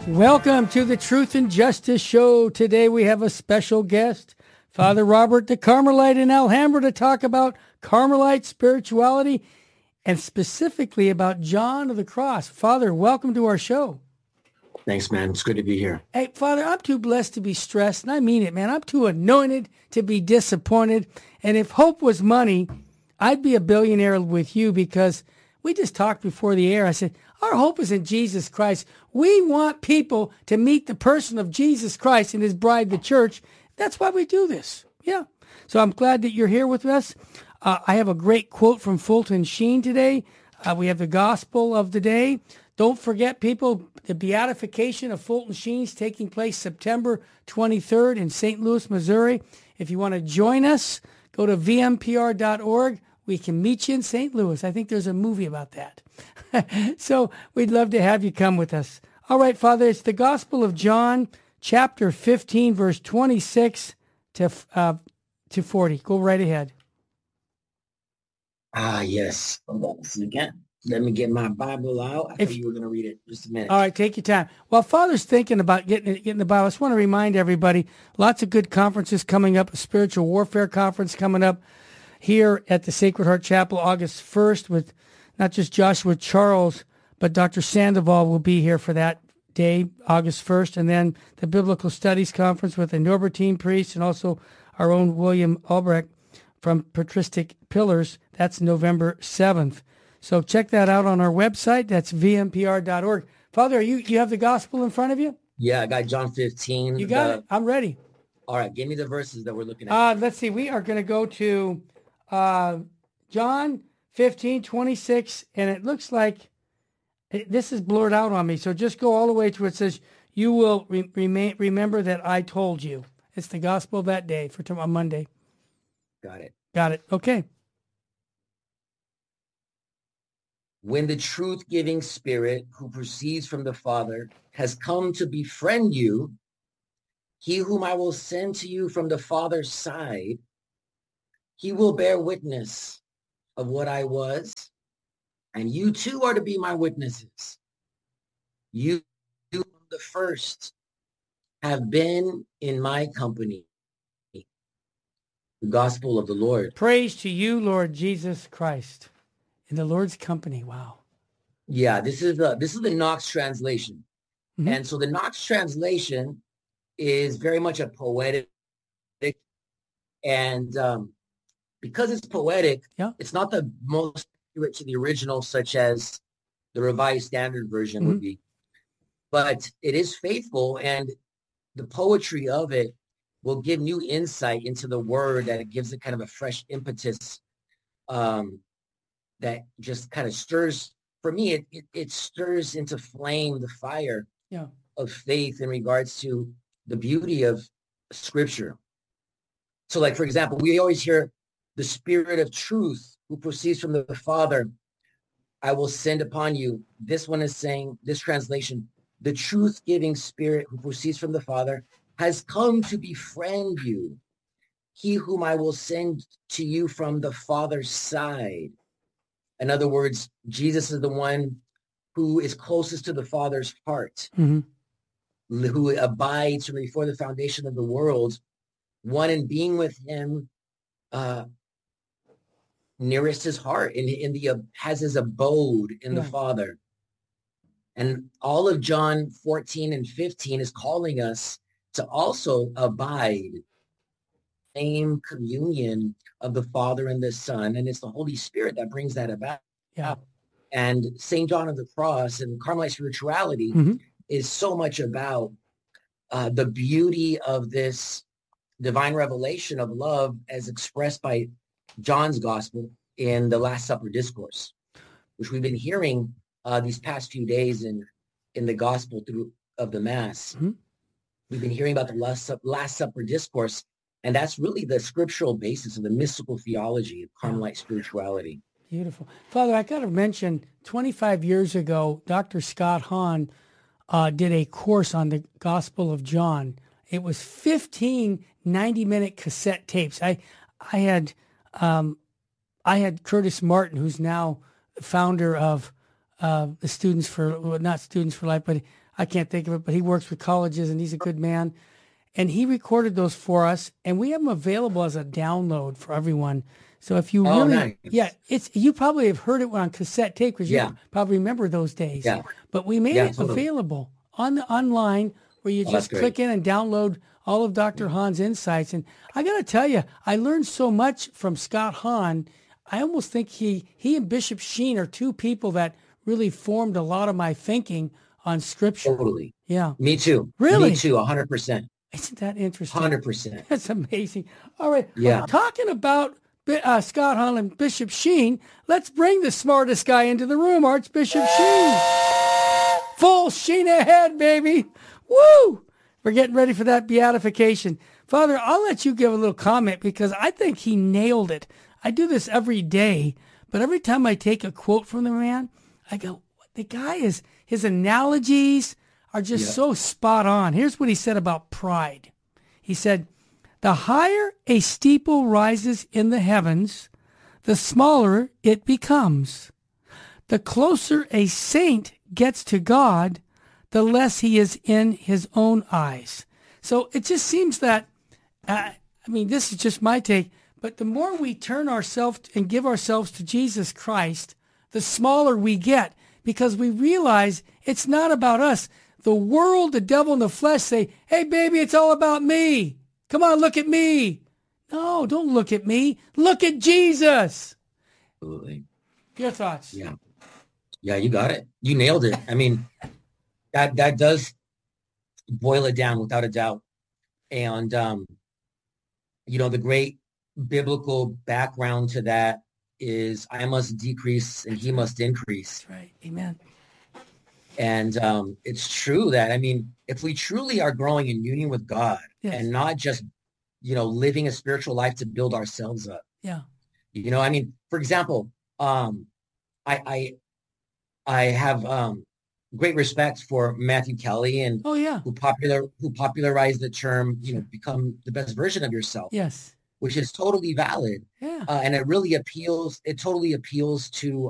Welcome to the Truth and Justice Show. Today we have a special guest, Father Robert the Carmelite in Alhambra, to talk about Carmelite spirituality and specifically about John of the Cross. Father, welcome to our show. Thanks, man. It's good to be here. Hey, Father, I'm too blessed to be stressed, and I mean it, man. I'm too anointed to be disappointed. And if hope was money, I'd be a billionaire with you, because we just talked before the air. I said, our hope is in Jesus Christ. We want people to meet the person of Jesus Christ and his bride, the church. That's why we do this. Yeah. So I'm glad that you're here with us. I have a great quote from Fulton Sheen today. We have the gospel of the day. Don't forget, people, the beatification of Fulton Sheen is taking place September 23rd in St. Louis, Missouri. If you want to join us, go to vmpr.org. We can meet you in St. Louis. I think there's a movie about that. So we'd love to have you come with us. All right, Father, it's the Gospel of John, chapter 15, verse 26 to 40. Go right ahead. Yes. Hold on again. Let me get my Bible out. I thought you were going to read it. Just a minute. All right, take your time. While Father's thinking about getting the Bible, I just want to remind everybody, lots of good conferences coming up, a spiritual warfare conference coming up here at the Sacred Heart Chapel, August 1st, with not just Joshua Charles, but Dr. Sandoval will be here for that day, August 1st, and then the Biblical Studies Conference with the Norbertine priest and also our own William Albrecht from Patristic Pillars. That's November 7th. So check that out on our website. That's vmpr.org. Father, you have the gospel in front of you? Yeah, I got John 15. You got it? I'm ready. All right, give me the verses that we're looking at. Let's see. We are going to go to John 15, 26, and it looks like this is blurred out on me. So just go all the way to where it says, you will remember that I told you. It's the gospel of that day for tomorrow, Monday. Got it. Got it. Okay. When the truth-giving Spirit who proceeds from the Father has come to befriend you, he whom I will send to you from the Father's side, he will bear witness of what I was, and you too are to be my witnesses. You from the first have been in my company. The gospel of the Lord. Praise to you, Lord Jesus Christ. In the Lord's company. Wow. Yeah, this is the Knox translation. Mm-hmm. And so the Knox translation is very much a poetic, and because it's poetic, it's not the most accurate to the original, such as the Revised Standard Version would be. But it is faithful, and the poetry of it will give new insight into the word, that it gives it kind of a fresh impetus that just kind of stirs, for me, it stirs into flame the fire of faith in regards to the beauty of Scripture. So like, for example, we always hear the Spirit of truth who proceeds from the Father, I will send upon you. This one is saying, this translation, the truth-giving Spirit who proceeds from the Father has come to befriend you. He whom I will send to you from the Father's side. In other words, Jesus is the one who is closest to the Father's heart, who abides from before the foundation of the world, one in being with him, nearest his heart, has his abode in the Father. And all of John 14 and 15 is calling us to also abide, same communion of the Father and the Son, and it's the Holy Spirit that brings that about. Yeah. And St. John of the Cross and Carmelite spirituality is so much about the beauty of this divine revelation of love as expressed by John's gospel in the Last Supper discourse, which we've been hearing these past few days in the gospel of the Mass. We've been hearing about the Last Supper discourse, and that's really the scriptural basis of the mystical theology of Carmelite spirituality. Beautiful. Father, I got to mention, 25 years ago, Dr. Scott Hahn did a course on the Gospel of John. It was 15 90-minute cassette tapes. I had Curtis Martin, who's now the founder of the Students for, well, not Students for Life, but I can't think of it, but he works with colleges and he's a good man. And he recorded those for us, and we have them available as a download for everyone. So if you really, nice. You probably have heard it on cassette tape because you probably remember those days. Yeah. But we made it available online where you just click in and download all of Dr. Hahn's insights. And I got to tell you, I learned so much from Scott Hahn. I almost think he and Bishop Sheen are two people that really formed a lot of my thinking on Scripture. Totally. Yeah. Me too. Really? Me too, 100%. Isn't that interesting? 100%. That's amazing. All right. Yeah. Well, talking about Scott Hahn and Bishop Sheen, let's bring the smartest guy into the room, Archbishop Sheen. Full Sheen ahead, baby. Woo! We're getting ready for that beatification. Father, I'll let you give a little comment because I think he nailed it. I do this every day, but every time I take a quote from the man, I go, the guy is, his analogies are just so spot on. Here's what he said about pride. He said, the higher a steeple rises in the heavens, the smaller it becomes. The closer a saint gets to God, the less he is in his own eyes. So it just seems that, this is just my take, but the more we turn ourselves and give ourselves to Jesus Christ, the smaller we get because we realize it's not about us. The world, the devil, and the flesh say, hey, baby, it's all about me. Come on, look at me. No, don't look at me. Look at Jesus. Absolutely. Your thoughts? Yeah. Yeah, you got it. You nailed it. I mean, that does boil it down without a doubt. And, the great biblical background to that is I must decrease and he must increase. That's right. Amen. And it's true that, if we truly are growing in union with God and not just, living a spiritual life to build ourselves up. Yeah. For example, I have great respect for Matthew Kelly and who popularized the term, become the best version of yourself. Yes. Which is totally valid. Yeah. And it really appeals. It totally appeals to